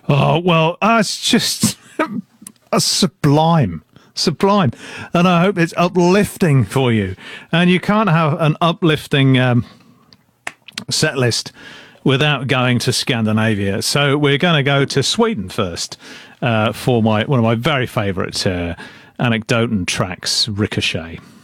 Oh, well, it's just a sublime. Sublime. And I hope it's uplifting for you. And you can't have an uplifting set list without going to Scandinavia. So we're going to go to Sweden first for one of my very favourite anecdote tracks, Ricochet.